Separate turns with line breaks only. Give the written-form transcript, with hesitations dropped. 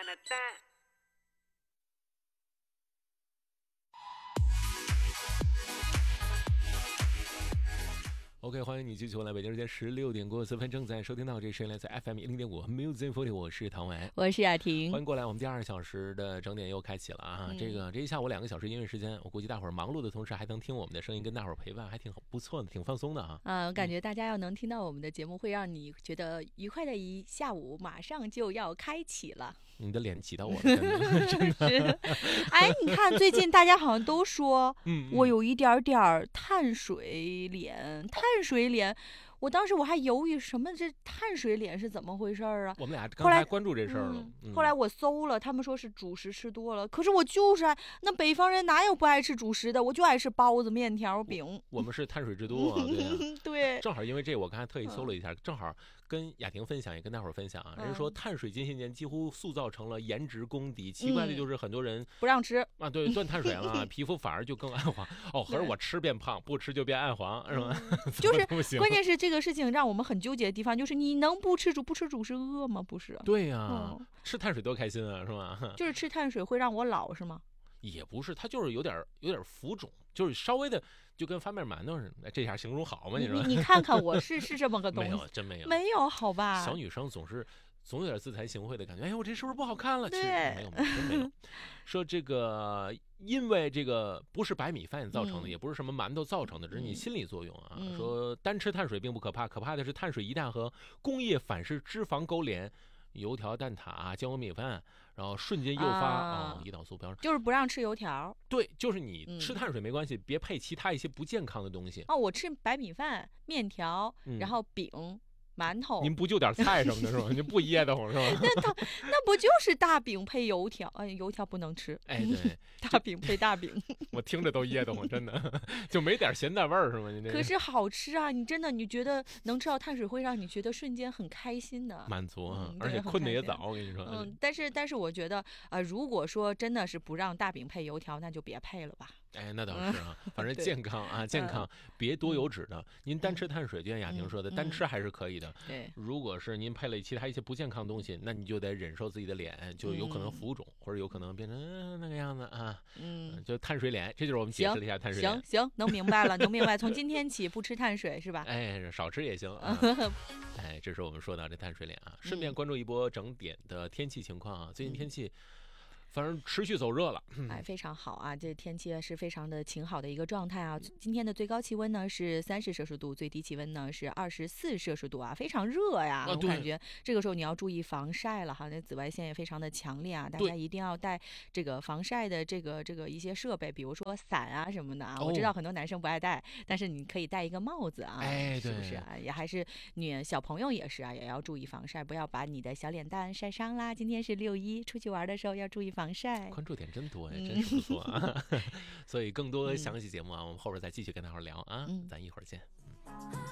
OK， 欢迎你继续回来，北京时间16点过4分，正在收听到这声音来自 FM 100.5 Music 40，我是唐伟，
我是雅婷，
欢迎过来，我们第2小时的整点又开启了啊！这一下午2个小时音乐时间，我估计大伙儿忙碌的同时还能听我们的声音，跟大伙儿陪伴，还挺不错的，挺放松的啊。
我感觉大家要能听到我们的节目，会让你觉得愉快的一下午马上就要开启了。
你的脸挤到我了，真的是。
哎，你看最近大家好像都说，我有一点碳水脸，碳水脸。我当时我还犹豫什么这碳水脸是怎么回事啊？
我们俩刚才关注这事儿了。
后来我搜了，他们说是主食吃多了。可是我就是那北方人哪有不爱吃主食的？我就爱吃包子、面条、饼。
我们是碳水之都啊，对啊。
对。
正好因为这，我刚才特意搜了一下，正好跟雅婷分享，也跟大伙儿分享啊。人说碳水近些年几乎塑造成了颜值公敌，奇怪的就是很多人
不让吃
啊，对，断碳水了，皮肤反而就更暗黄。哦，合着我吃变胖，不吃就变暗黄，是吧？
就是关键是这个事情让我们很纠结的地方，就是你能不吃主是饿吗？不是？
对呀，吃碳水多开心啊，是吧？
就是吃碳水会让我老是吗？
也不是，它就是有点浮肿，就是稍微的就跟发面馒头似的。这下形容好吗？你说？
你看看我是这么个东西？
没有，真没有，
没有，好吧？
小女生总有点自惭形秽的感觉。哎呦，我这是不是不好看了？其实没有，真没有。说这个，因为这个不是白米饭造成的，也不是什么馒头造成的，这是你心理作用啊。说单吃碳水并不可怕，可怕的是碳水一旦和工业反式脂肪勾连，油条、蛋挞、浆果米饭，然后瞬间诱发胰岛素飙升，
就是不让吃油条。
对，就是你吃碳水没关系，别配其他一些不健康的东西。
我吃白米饭、面条，然后饼。馒头，
您不就点菜什么的是吧？您不噎得慌是吧？
那不就是大饼配油条？油条不能吃。
哎，对，
大饼配大饼，
我听着都噎得慌，真的，就没点咸淡味儿是吗？
可是好吃啊！你真的，你觉得能吃到碳水会让你觉得瞬间很开心的，
满足啊，而且困得也早。我跟你说，
但是我觉得如果说真的是不让大饼配油条，那就别配了吧。
哎，那倒是啊，反正健康啊，健康，别多油脂的。您单吃碳水，就像雅婷说的，单吃还是可以的。
对，
如果是您配了其他一些不健康的东西，那你就得忍受自己的脸就有可能浮肿，或者有可能变成那个样子啊。就碳水脸，这就是我们解释了一下碳水脸。
行，能明白了，能明白。从今天起不吃碳水是吧？
哎，少吃也行啊。哎，这是我们说到这碳水脸啊。顺便关注一波整点的天气情况啊，最近天气。反正持续走热了，
非常好啊！这天气是非常的晴好的一个状态啊。今天的最高气温呢是30摄氏度，最低气温呢是24摄氏度啊，非常热呀！我感觉这个时候你要注意防晒了哈，那紫外线也非常的强烈啊，大家一定要带这个防晒的这个一些设备，比如说伞啊什么的啊。我知道很多男生不爱戴，但是你可以戴一个帽子啊，是不是啊？也还是你小朋友也是啊，也要注意防晒，不要把你的小脸蛋晒伤啦。今天是6·1，出去玩的时候要注意防晒。
关注点真多呀，真是不错啊！所以更多详细节目啊，我们后边再继续跟大伙聊啊，咱一会儿见。